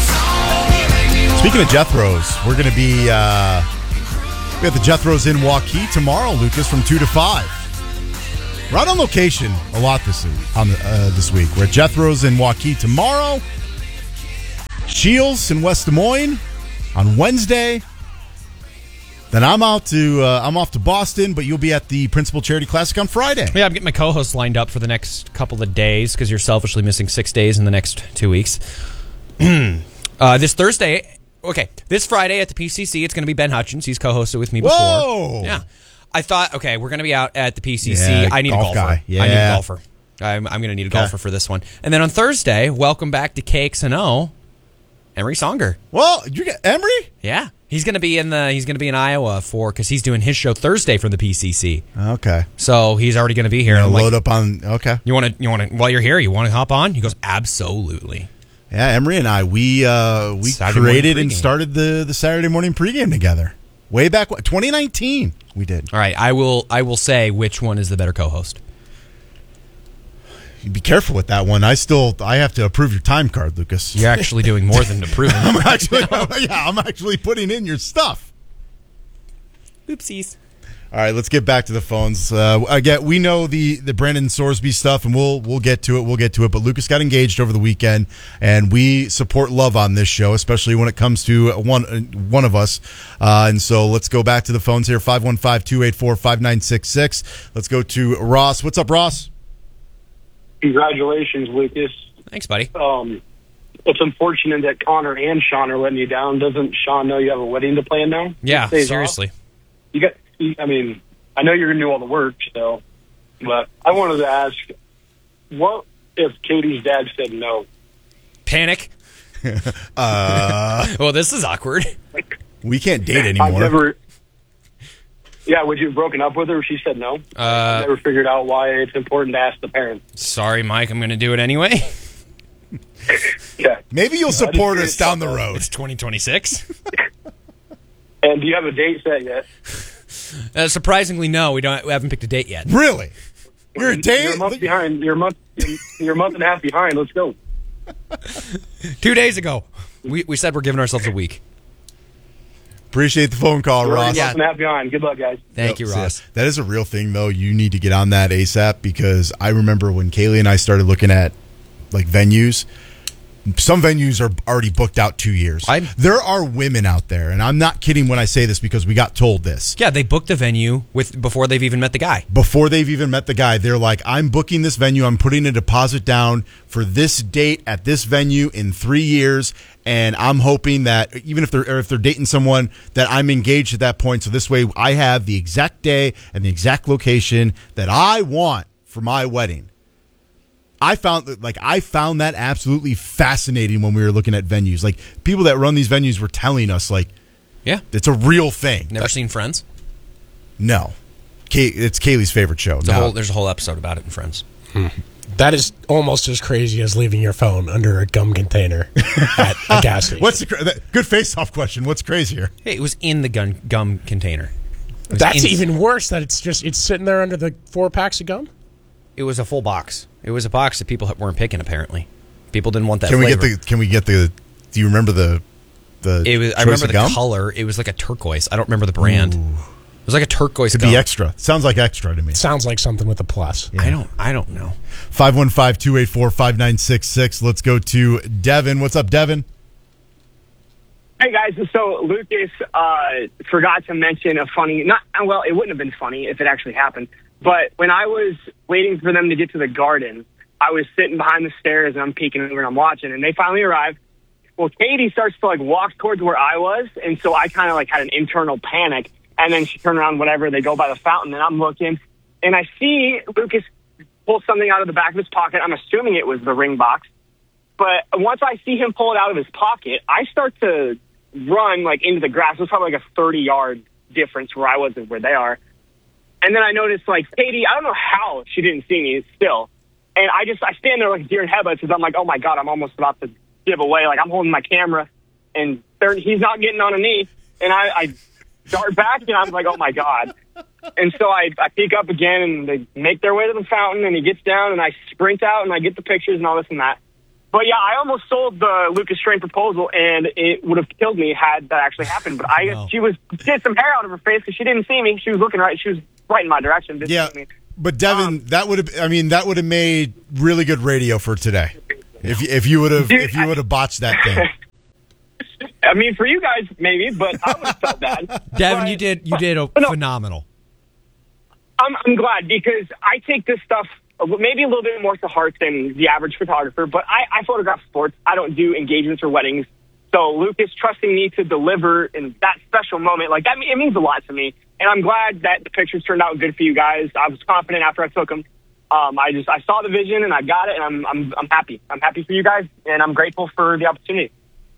Speaking of Jethro's, we're going to be uh, we have the Jethro's in Waukee tomorrow, Lucas, from two to five. We're out on location a lot this week. On the, uh, this week, we're at Jethro's in Waukee tomorrow. Shields in West Des Moines on Wednesday. Then I'm out to uh, I'm off to Boston, but you'll be at the Principal Charity Classic on Friday. Yeah, I'm getting my co-hosts lined up for the next couple of days because you're selfishly missing six days in the next two weeks. uh, this Thursday. Okay, this Friday at the P C C, it's going to be Ben Hutchins. He's co-hosted with me before. Whoa! Yeah. I thought, okay, we're going to be out at the P C C. Yeah, I need a golf golfer. guy. Yeah. I need a golfer. I'm, I'm going to need a Okay. golfer for this one. And then on Thursday, welcome back to K X N O, Emery Songer. Well, you got Emery? Yeah. He's going to be in the he's going to be in Iowa for because he's doing his show Thursday from the P C C. Okay. So he's already going to be here. You're And gonna I'm load like, up on. Okay. You want to you want to while you're here, you want to hop on? He goes, absolutely. Yeah, Emery and I, we uh, we Saturday created morning and pregame. started the, the Saturday morning pregame together. Way back, what, twenty nineteen, we did. All right, I will I will say which one is the better co-host. Be careful with that one. I still I have to approve your time card, Lucas. You're actually doing more than approving. I'm actually yeah, I'm actually putting in your stuff. Oopsies. All right, let's get back to the phones. Uh, again, we know the, the Brandon Sorsby stuff, and we'll we'll get to it. We'll get to it. But Lucas got engaged over the weekend, and we support love on this show, especially when it comes to one one of us. Uh, and so let's go back to the phones here: five one five, two eight four, five nine six six. Let's go to Ross. What's up, Ross? Congratulations, Lucas. Thanks, buddy. Um, it's unfortunate that Connor and Sean are letting you down. Doesn't Sean know you have a wedding to plan now? Yeah, Days seriously. off? You got. I mean, I know you're going to do all the work, so. But I wanted to ask, what if Katie's dad said no? Panic. uh, well, this is awkward. We can't date anymore. I've never. Yeah, would you have broken up with her if she said no? Uh, I've never figured out why it's important to ask the parents. Sorry, Mike. I'm going to do it anyway. Yeah. Maybe you'll support us down the road. It's twenty twenty-six. And do you have a date set yet? Uh, surprisingly, no. We don't. We haven't picked a date yet. Really? You're a date? You're a month behind. You're a month. You're a month and a half behind. Let's go. Two days ago, we we said we're giving ourselves a week. Appreciate the phone call, You're Ross. a month and a half behind. Good luck, guys. Thank you, Yep, Ross. so that is a real thing, though. You need to get on that ASAP because I remember when Kaylee and I started looking at like venues. Some venues are already booked out two years. I'm- there are women out there, and I'm not kidding when I say this because we got told this. Yeah, they booked a venue with before they've even met the guy. Before they've even met the guy, they're like, I'm booking this venue. I'm putting a deposit down for this date at this venue in three years. And I'm hoping that even if they're or if they're dating someone, that I'm engaged at that point. So this way I have the exact day and the exact location that I want for my wedding. I found like I found that absolutely fascinating when we were looking at venues. Like people that run these venues were telling us, like, yeah, it's a real thing. Never seen Friends? No, Kay, it's Kaylee's favorite show. There's a, Now- whole, there's a whole episode about it in Friends. Hmm. That is almost as crazy as leaving your phone under a gum container at a gas station. What's the cra- that, good face-off question? What's crazier? Hey, it was in the gun, gum container. It was That's in- even worse. That it's just it's sitting there under the four packs of gum. It was a full box. It was a box that people weren't picking. Apparently, people didn't want that. Can we flavor. get the? Can we get the? Do you remember the? The It was. I choice remember of the gum? color. It was like a turquoise. I don't remember the brand. Ooh. It was like a turquoise. Could gum. be extra. Sounds like extra to me. Sounds like something with a plus. I don't. I don't know. Five one five two eight four five nine six six. Let's go to Devin. What's up, Devin? Hey guys, so Lucas uh, forgot to mention a funny, not well, it wouldn't have been funny if it actually happened, but when I was waiting for them to get to the garden, I was sitting behind the stairs and I'm peeking over and I'm watching, and they finally arrived. Well, Katie starts to like walk towards where I was, and so I kind of like had an internal panic, and then she turned around, whatever, they go by the fountain, and I'm looking, and I see Lucas pull something out of the back of his pocket. I'm assuming it was the ring box, but once I see him pull it out of his pocket, I start to run like into the grass. It was probably like a thirty yard difference where I was and where they are. And then I noticed like Katie, I don't know how she didn't see me still. And I just, I stand there like a deer in headlights because I'm like, oh my God, I'm almost about to give away. Like I'm holding my camera and there, he's not getting on a knee. And I, I dart back and I'm like, oh my God. And so I, I peek up again and they make their way to the fountain and he gets down and I sprint out and I get the pictures and all this and that. But yeah, I almost sold the Lucas Strain proposal, and it would have killed me had that actually happened. But I, Oh. she was she had some hair out of her face because she didn't see me. She was looking right. She was right in my direction. Didn't Yeah, see me. but Devin, Um, that would have. I mean, that would have made really good radio for today. If if you would have Dude, if you would have botched that thing. I mean, for you guys, maybe, but I would have felt bad. Devin, But- you did you did a but no, phenomenal. I'm, I'm glad because I take this stuff maybe a little bit more to heart than the average photographer, but I, I photograph sports. I don't do engagements or weddings. So Lucas trusting me to deliver in that special moment, like that, it means a lot to me. And I'm glad that the pictures turned out good for you guys. I was confident after I took them. Um, I just, I saw the vision and I got it, and I'm, I'm, I'm happy. I'm happy for you guys, and I'm grateful for the opportunity.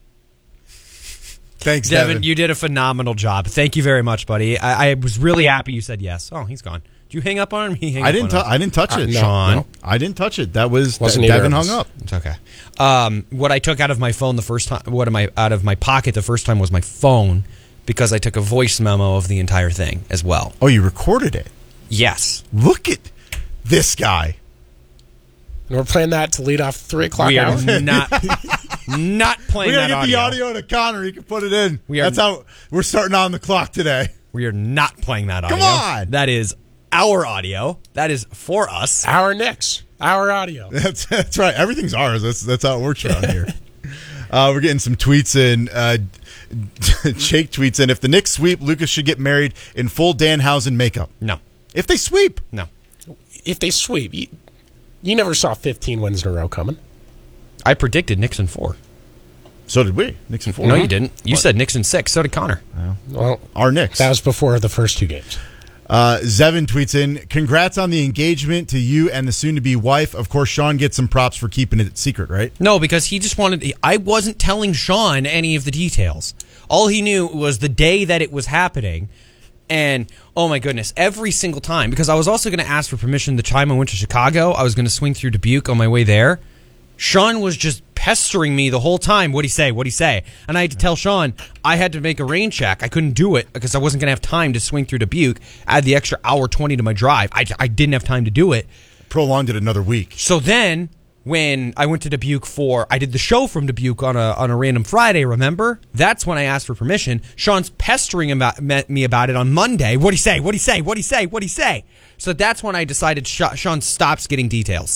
Thanks, Devin, Devin. you did a phenomenal job. Thank you very much, buddy. I, I was really happy you said yes. Oh, he's gone. Did you hang up on him? He hang I up didn't. on T- us. I didn't touch Uh, it, no, Sean. no. I didn't touch it. That was Wasn't Devin either of hung us. up. It's okay. Um, what I took out of my phone the first time, what am I out of my pocket the first time was my phone, because I took a voice memo of the entire thing as well. Oh, you recorded it? Yes. Look at this guy. And we're playing that to lead off three o'clock We hour. are not not playing We're gonna that get the audio. audio to Connor. He can put it in. We are- That's how we're starting on the clock today. We are not playing that audio. Come on. That is our audio. That is for us. Our Knicks. Our audio. That's that's right. Everything's ours. That's that's how it works around here. Uh, we're getting some tweets in. Uh, Jake tweets in: if the Knicks sweep, Lucas should get married in full Danhausen makeup. No. If they sweep, No. If they sweep, you, you never saw fifteen wins in a row coming. I predicted Nixon four. so did we. Knicks in four. No, you didn't. You said Nixon six. So did Connor. Well, Our Knicks. that was before the first two games. Uh, Zevin tweets in: congrats on the engagement to you and the soon-to-be wife. Of course, Sean gets some props for keeping it secret, right? No, because he just wanted. I wasn't telling Sean any of the details. All he knew was the day that it was happening. And, oh my goodness, every single time. Because I was also going to ask for permission the time I went to Chicago. I was going to swing through Dubuque on my way there. Sean was just pestering me the whole time. What'd he say? What'd he say? And I had to tell Sean I had to make a rain check. I couldn't do it because I wasn't going to have time to swing through Dubuque. Add the extra hour twenty to my drive. I, I didn't have time to do it. Prolonged it another week. So then, when I went to Dubuque for, I did the show from Dubuque on a on a random Friday, remember? That's when I asked for permission. Sean's pestering about, me about it on Monday. What'd he say? What'd he say? What'd he say? What'd he say? So that's when I decided Sean stops getting details.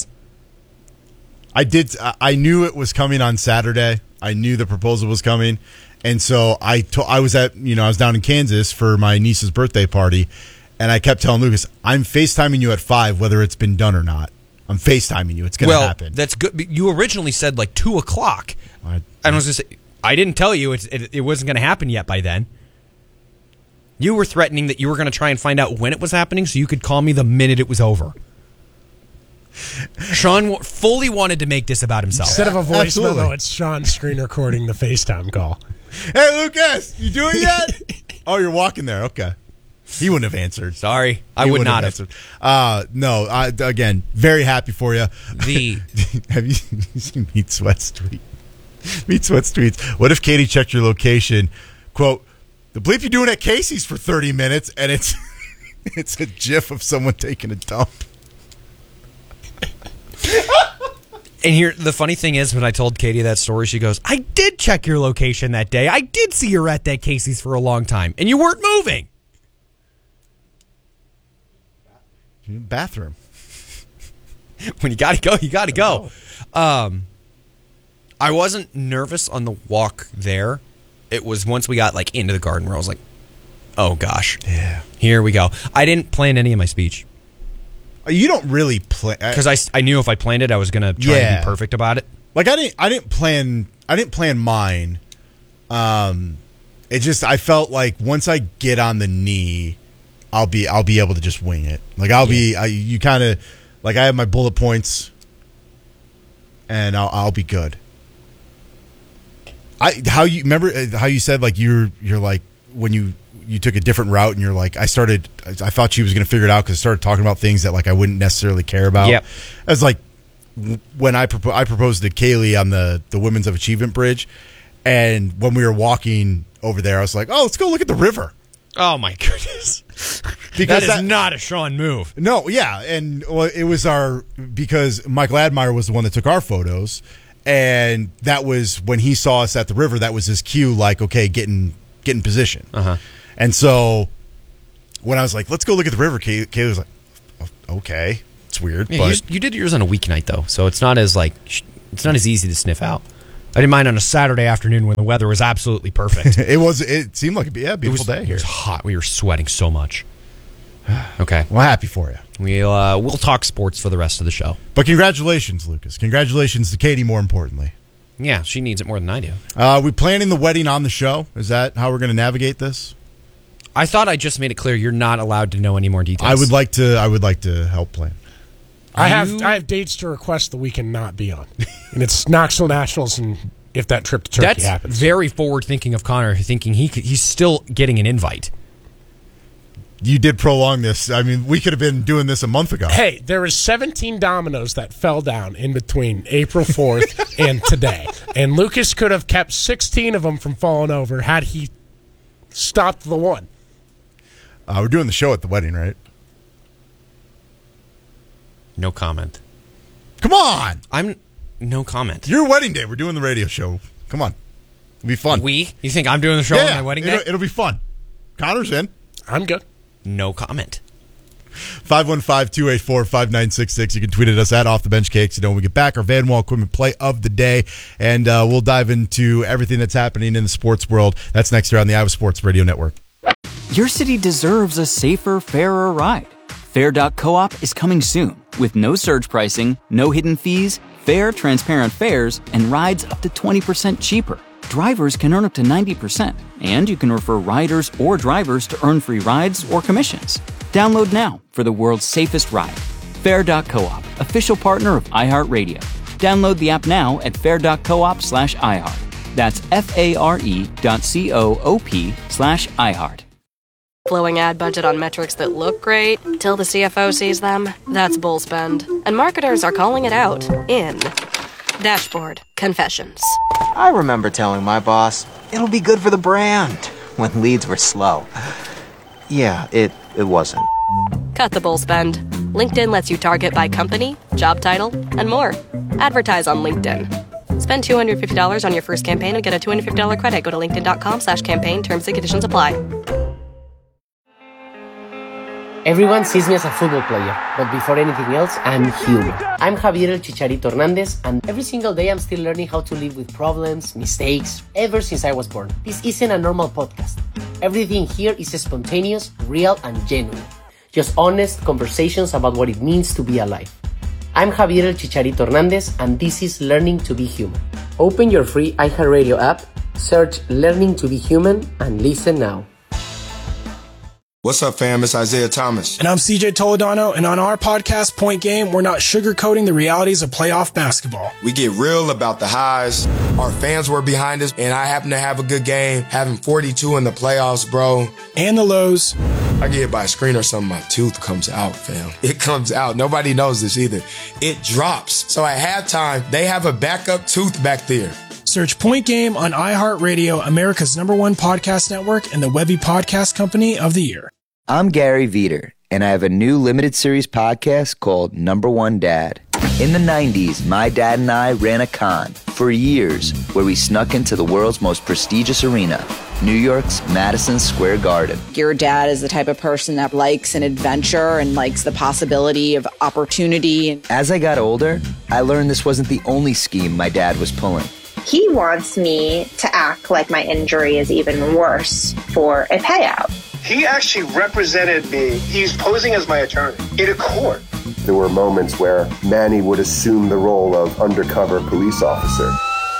I did. I knew it was coming on Saturday. I knew the proposal was coming, and so I to, I was at you know I was down in Kansas for my niece's birthday party, and I kept telling Lucas, "I'm FaceTiming you at five, whether it's been done or not. I'm FaceTiming you. It's going to well, happen." That's good. You originally said like two o'clock, I, and I was just I didn't tell you it, it, it wasn't going to happen yet by then. You were threatening that you were going to try and find out when it was happening so you could call me the minute it was over. Sean w- fully wanted to make this about himself. Instead of a voice Absolutely. memo, it's Sean screen recording the FaceTime call. Hey, Lucas, you doing yet? Oh, you're walking there. Okay. He wouldn't have answered. Sorry, I He would wouldn't not have. answered. Uh, no, I, again, very happy for you. The have you seen Meat Sweat's tweet? Meat Sweat's tweets. What if Katie checked your location? Quote, the bleep you doing at Casey's for thirty minutes, and it's it's a gif of someone taking a dump. And here, the funny thing is, when I told Katie that story, she goes, I did check your location that day. I did see you at that Casey's for a long time, and you weren't moving. Bathroom. When you got to go, you got to go. Um, I wasn't nervous on the walk there. It was once we got like into the garden where I was like, oh gosh. Yeah. Here we go. I didn't plan any of my speech. You don't really plan because I, I knew if I planned it, I was gonna try Yeah. to be perfect about it. Like I didn't I didn't plan I didn't plan mine. Um, it just I felt like once I get on the knee, I'll be I'll be able to just wing it. Like I'll be I, you kind of like I have my bullet points, and I'll I'll be good. I how you remember uh, how you said like you're you're like when you. You took a different route, and you're like, I started. I thought she was going to figure it out because I started talking about things that like I wouldn't necessarily care about. Yep. I was like, when I propo- I proposed to Kaylee on the the Women's of Achievement Bridge, and when we were walking over there, I was like, oh, let's go look at the river. Oh my goodness, Because that is that- not a Sean move. No, yeah, and well, it was our because Michael Admire was the one that took our photos, And that was when he saw us at the river. That was his cue, like, okay, get in, get in position. Uh-huh. And so when I was like, let's go look at the river, Kay- Kaylee was like, okay, it's weird. Yeah, but you, you did yours on a weeknight, though, so it's not as like it's not as easy to sniff out. I didn't mind on a Saturday afternoon when the weather was absolutely perfect. it was. It seemed like a yeah, beautiful it was, day here. It was hot. We were sweating so much. Okay. Well, happy for you. We'll, uh, we'll talk sports for the rest of the show. But congratulations, Lucas. Congratulations to Katie, more importantly. Yeah, she needs it more than I do. Uh, we planning the wedding on the show? Is that how we're going to navigate this? I thought I just made it clear you're not allowed to know any more details. I would like to. I would like to help plan. I have I have dates to request the weekend not be on, and it's Knoxville Nationals, and if that trip to Turkey That's happens, very forward thinking of Connor, thinking he could, he's still getting an invite. You did prolong this. I mean, we could have been doing this a month ago. Hey, there was seventeen dominoes that fell down in between April fourth and today, and Lucas could have kept sixteen of them from falling over had he stopped the one. Uh, we're doing the show at the wedding, right? No comment. Come on. I'm no comment. Your wedding day. We're doing the radio show. Come on. It'll be fun. We? You think I'm doing the show yeah, on my wedding day? It'll, it'll be fun. Connor's in. I'm good. No comment. five one five, two eight four, five nine six six. You can tweet at us at Off the Bench Cakes. And when we get back, our Van Wall Equipment play of the day. And uh, we'll dive into everything that's happening in the sports world. That's next here on the Iowa Sports Radio Network. Your city deserves a safer, fairer ride. Fair dot coop is coming soon with no surge pricing, no hidden fees, fair, transparent fares, and rides up to twenty percent cheaper. Drivers can earn up to ninety percent, and you can refer riders or drivers to earn free rides or commissions. Download now for the world's safest ride. Fair dot coop, official partner of iHeartRadio. Download the app now at fair dot coop slash iHeart. That's F-A-R-E dot C-O-O-P slash iHeart. Blowing ad budget on metrics that look great till the C F O sees them. That's bull spend. And marketers are calling it out in Dashboard Confessions. I remember telling my boss, it'll be good for the brand, when leads were slow. Yeah, it, it wasn't. Cut the bull spend. LinkedIn lets you target by company, job title, and more. Advertise on LinkedIn. Spend two hundred fifty dollars on your first campaign and get a two hundred fifty dollars credit. Go to linkedin.com slash campaign. Terms and conditions apply. Everyone sees me as a football player, but before anything else, I'm human. I'm Javier El Chicharito Hernandez, and every single day I'm still learning how to live with problems, mistakes, ever since I was born. This isn't a normal podcast. Everything here is spontaneous, real, and genuine. Just honest conversations about what it means to be alive. I'm Javier El Chicharito Hernandez, and this is Learning to be Human. Open your free iHeartRadio app, search Learning to be Human, and listen now. What's up, fam? It's Isaiah Thomas. And I'm C J Toledano, and on our podcast, Point Game, we're not sugarcoating the realities of playoff basketball. We get real about the highs. Our fans were behind us, and I happen to have a good game, having forty-two in the playoffs, bro. And the lows. I get hit by a screen or something, my tooth comes out, fam. It comes out. Nobody knows this either. It drops. So at halftime, they have a backup tooth back there. Search Point Game on iHeartRadio, America's number one podcast network, and the Webby Podcast Company of the Year. I'm Gary Veter, and I have a new limited series podcast called Number One Dad. In the nineties, my dad and I ran a con for years where we snuck into the world's most prestigious arena, New York's Madison Square Garden. Your dad is the type of person that likes an adventure and likes the possibility of opportunity. As I got older, I learned this wasn't the only scheme my dad was pulling. He wants me to act like my injury is even worse for a payout. He actually represented me. He's posing as my attorney in a court. There were moments where Manny would assume the role of undercover police officer.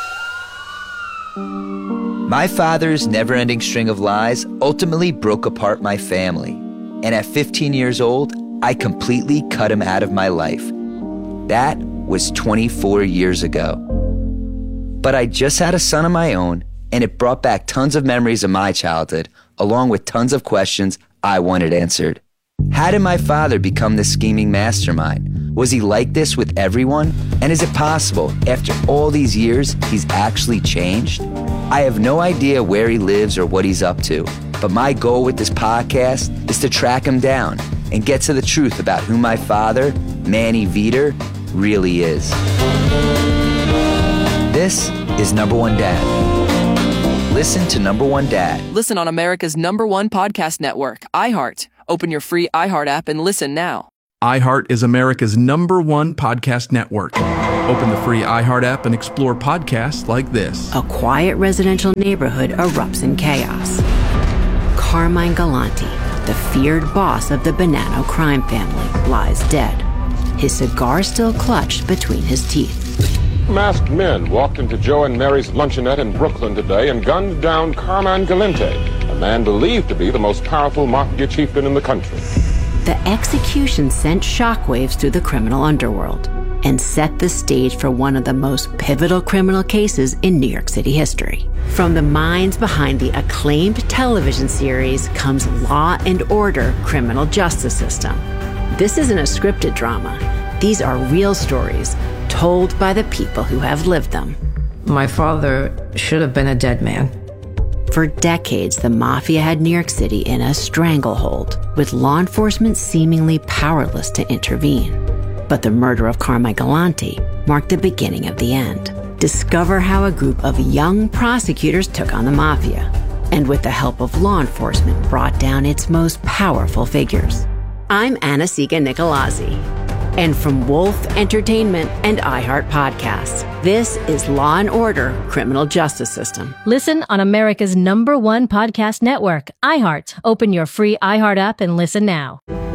My father's never-ending string of lies ultimately broke apart my family. And at fifteen years old, I completely cut him out of my life. That was twenty-four years ago. But I just had a son of my own, and it brought back tons of memories of my childhood, along with tons of questions I wanted answered. How did my father become this scheming mastermind? Was he like this with everyone? And is it possible, after all these years, he's actually changed? I have no idea where he lives or what he's up to, but my goal with this podcast is to track him down and get to the truth about who my father, Manny Veter, really is. This is Number One Dad. Listen to Number One Dad. Listen on America's number one podcast network, iHeart. Open your free iHeart app and listen now. iHeart is America's number one podcast network. Open the free iHeart app and explore podcasts like this. A quiet residential neighborhood erupts in chaos. Carmine Galante, the feared boss of the Bonanno crime family, lies dead, his cigar still clutched between his teeth. Masked men walked into Joe and Mary's luncheonette in Brooklyn today and gunned down Carmine Galante, a man believed to be the most powerful mafia chieftain in the country. The execution sent shockwaves through the criminal underworld and set the stage for one of the most pivotal criminal cases in New York City history. From the minds behind the acclaimed television series comes Law and Order: Criminal Justice System. This isn't a scripted drama. These are real stories told by the people who have lived them. My father should have been a dead man. For decades, the mafia had New York City in a stranglehold, with law enforcement seemingly powerless to intervene. But the murder of Carmine Galante marked the beginning of the end. Discover how a group of young prosecutors took on the mafia, and with the help of law enforcement, brought down its most powerful figures. I'm Anna-Sigga Nicolazzi. And from Wolf Entertainment and iHeart Podcasts, this is Law and Order: Criminal Justice System. Listen on America's number one podcast network, iHeart. Open your free iHeart app and listen now.